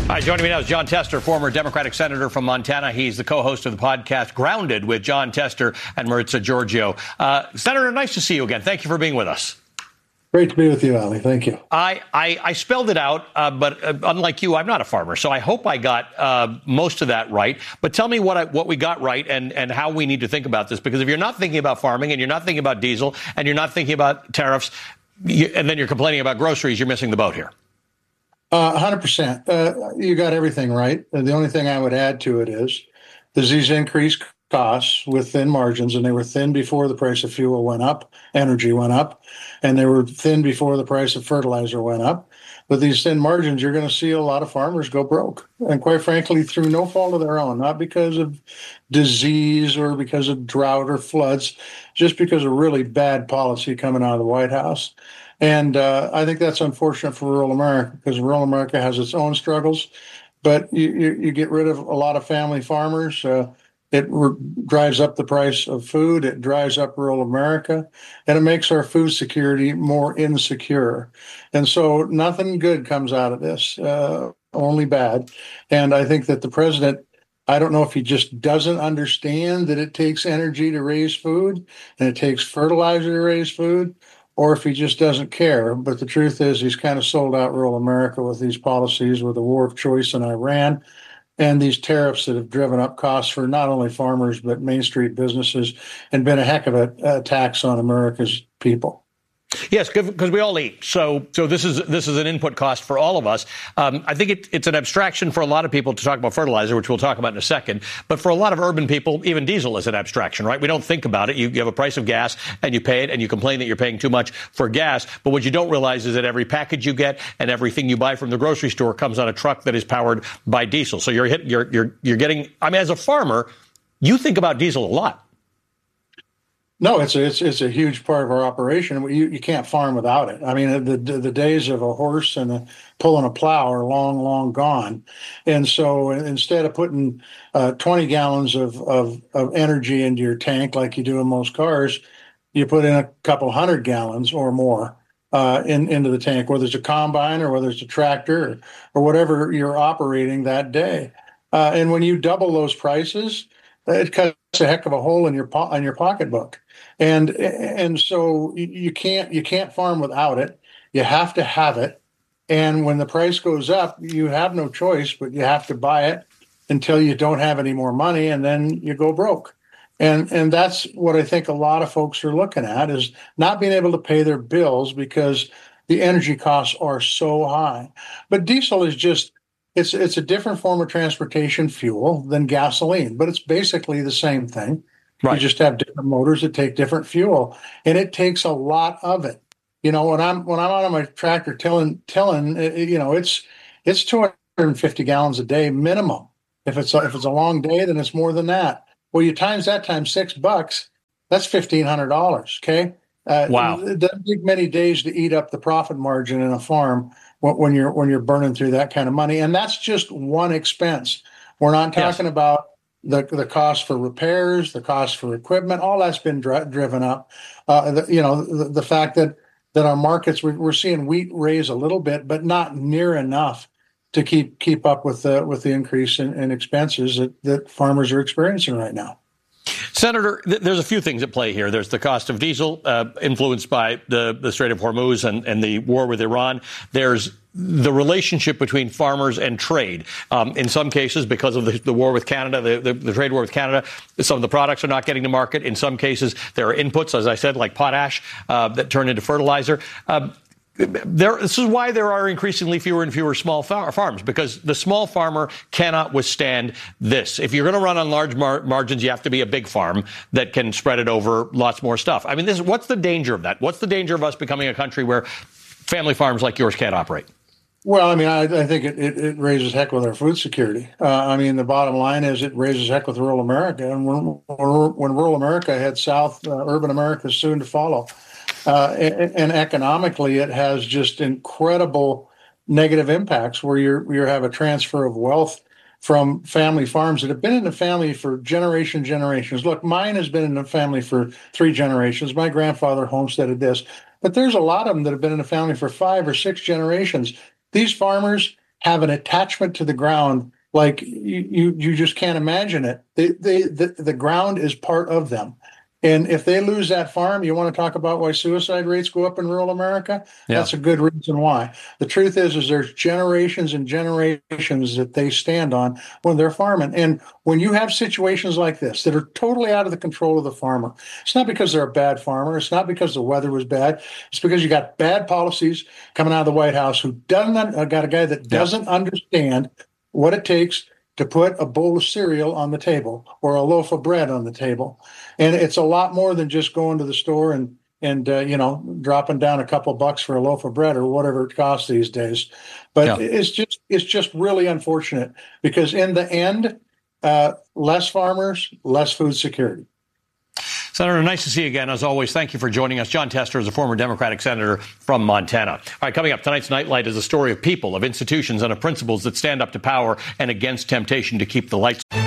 Hi, joining me now is Jon Tester, former Democratic senator from Montana. He's the co-host of the podcast Grounded with Jon Tester and Maritza Giorgio. Senator, nice to see you again. Thank you for being with us. Great to be with you, Ali. Thank you. I spelled it out, but unlike you, I'm not a farmer, so I hope I got most of that right. But tell me what we got right and how we need to think about this, because if you're not thinking about farming and you're not thinking about diesel and you're not thinking about tariffs, and then you're complaining about groceries, you're missing the boat here. 100%. You got everything right. The only thing I would add to it is these increased costs with thin margins, and they were thin before the price of fuel went up, energy went up, and they were thin before the price of fertilizer went up. With these thin margins, you're going to see a lot of farmers go broke. And quite frankly, through no fault of their own, not because of disease or because of drought or floods, just because of really bad policy coming out of the White House. And I think that's unfortunate for rural America, because rural America has its own struggles. But you get rid of a lot of family farmers. It drives up the price of food. It drives up rural America, and it makes our food security more insecure. And so nothing good comes out of this, only bad. And I think that the president, I don't know if he just doesn't understand that it takes energy to raise food and it takes fertilizer to raise food, or if he just doesn't care. But the truth is he's kind of sold out rural America with these policies, with the war of choice in Iran and these tariffs that have driven up costs for not only farmers, but Main Street businesses, and been a heck of a tax on America's people. Yes, because we all eat. So this is an input cost for all of us. I think it's an abstraction for a lot of people to talk about fertilizer, which we'll talk about in a second. But for a lot of urban people, even diesel is an abstraction, right? We don't think about it. You have a price of gas and you pay it, and you complain that you're paying too much for gas. But what you don't realize is that every package you get and everything you buy from the grocery store comes on a truck that is powered by diesel. So you're getting. I mean, as a farmer, you think about diesel a lot. No, it's a huge part of our operation. You can't farm without it. I mean, the days of a horse and pulling a plow are long, long gone. And so instead of putting 20 gallons of energy into your tank like you do in most cars, you put in a couple hundred gallons or more into the tank, whether it's a combine or whether it's a tractor or whatever you're operating that day. And when you double those prices, it cuts a heck of a hole in your pocketbook. And so you can't farm without it. You have to have it. And when the price goes up, you have no choice, but you have to buy it until you don't have any more money, and then you go broke. And that's what I think a lot of folks are looking at, is not being able to pay their bills because the energy costs are so high. But diesel is just, it's a different form of transportation fuel than gasoline, but it's basically the same thing. Right. You just have different motors that take different fuel, and it takes a lot of it. You know, when I'm out on my tractor tilling, you know, it's 250 gallons a day minimum. If it's a long day, then it's more than that. Well, you times that times $6, that's $1,500. Okay. Wow. It doesn't take many days to eat up the profit margin in a farm when you're burning through that kind of money, and that's just one expense. We're not talking about the cost for repairs, the cost for equipment. All that's been driven up. The fact that our markets, we're seeing wheat raise a little bit, but not near enough to keep up with the increase in expenses that farmers are experiencing right now. Senator, there's a few things at play here. There's the cost of diesel, influenced by the Strait of Hormuz and the war with Iran. There's the relationship between farmers and trade. In some cases, because of the war with Canada, the trade war with Canada, some of the products are not getting to market. In some cases, there are inputs, as I said, like potash, that turn into fertilizer. This is why there are increasingly fewer and fewer small farms, because the small farmer cannot withstand this. If you're going to run on large margins, you have to be a big farm that can spread it over lots more stuff. I mean, what's the danger of that? What's the danger of us becoming a country where family farms like yours can't operate? Well, I mean, I think it raises heck with our food security. I mean, the bottom line is it raises heck with rural America. And when rural America heads south, urban America is soon to follow. And economically, it has just incredible negative impacts where you have a transfer of wealth from family farms that have been in the family for generations. Look, mine has been in the family for 3 generations. My grandfather homesteaded this. But there's a lot of them that have been in the family for 5 or 6 generations. These farmers have an attachment to the ground like you just can't imagine it. The ground is part of them. And if they lose that farm, you want to talk about why suicide rates go up in rural America? Yeah. That's a good reason why. The truth is there's generations and generations that they stand on when they're farming. And when you have situations like this that are totally out of the control of the farmer, it's not because they're a bad farmer. It's not because the weather was bad. It's because you got bad policies coming out of the White House who doesn't got a guy that doesn't understand what it takes to put a bowl of cereal on the table or a loaf of bread on the table. And it's a lot more than just going to the store and dropping down a couple bucks for a loaf of bread or whatever it costs these days. But it's just really unfortunate because in the end, less farmers, less food security. Senator, nice to see you again. As always, thank you for joining us. Jon Tester is a former Democratic senator from Montana. All right, coming up, tonight's Nightlight is a story of people, of institutions, and of principles that stand up to power and against temptation to keep the lights on.